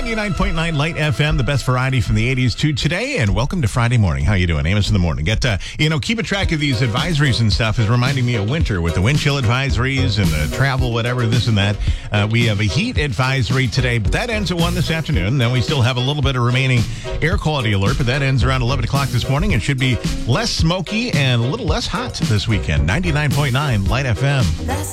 99.9 Light FM, the best variety from the 80s to today, and welcome to Friday morning. How you doing? Amos in the morning. Keeping track of these advisories and stuff is reminding me of winter with the wind chill advisories and the travel, whatever, this and that. We have a heat advisory today, but that ends at 1 this afternoon. Then we still have a little bit of remaining air quality alert, but that ends around 11 o'clock this morning and should be less smoky and a little less hot this weekend. 99.9 Light FM.